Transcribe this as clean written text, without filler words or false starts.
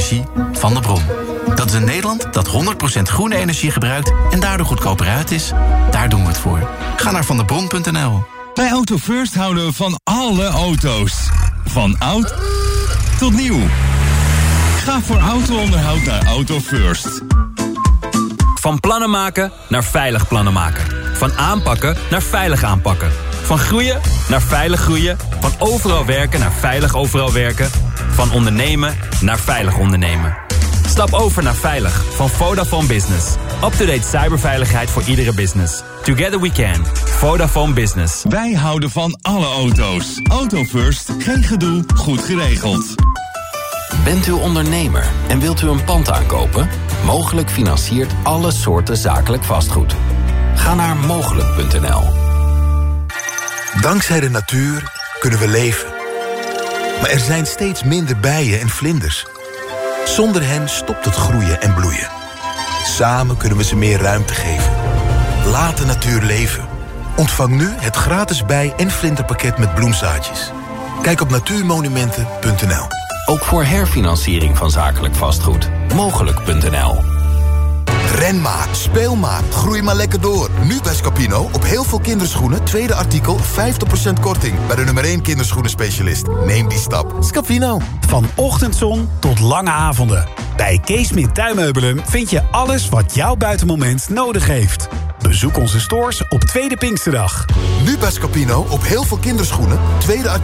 energie van de bron. Dat is een Nederland dat 100% groene energie gebruikt en daardoor goedkoper uit is. Daar doen we het voor. Ga naar vandebron.nl. Bij Auto First houden we van alle auto's. Van oud tot nieuw. Ga voor auto-onderhoud naar Auto First. Van plannen maken naar veilig plannen maken. Van aanpakken naar veilig aanpakken. Van groeien naar veilig groeien. Van overal werken naar veilig overal werken. Van ondernemen naar veilig ondernemen. Stap over naar veilig van Vodafone Business. Up-to-date cyberveiligheid voor iedere business. Together we can. Vodafone Business. Wij houden van alle auto's. Auto First, geen gedoe, goed geregeld. Bent u ondernemer en wilt u een pand aankopen? Mogelijk financiert alle soorten zakelijk vastgoed. Ga naar mogelijk.nl. Dankzij de natuur kunnen we leven. Maar er zijn steeds minder bijen en vlinders. Zonder hen stopt het groeien en bloeien. Samen kunnen we ze meer ruimte geven. Laat de natuur leven. Ontvang nu het gratis bij- en vlinderpakket met bloemzaadjes. Kijk op natuurmonumenten.nl. Ook voor herfinanciering van zakelijk vastgoed. Mogelijk.nl. Ren maar, speel maar, groei maar lekker door. Nu bij Scapino op heel veel kinderschoenen. Tweede artikel 50% korting. Bij de nummer 1 kinderschoenenspecialist. Neem die stap. Scapino. Van ochtendzon tot lange avonden. Bij Kees Smit Tuinmeubelen vind je alles wat jouw buitenmoment nodig heeft. Bezoek onze stores op Tweede Pinksterdag. Nu bij Scapino op heel veel kinderschoenen. Tweede artikel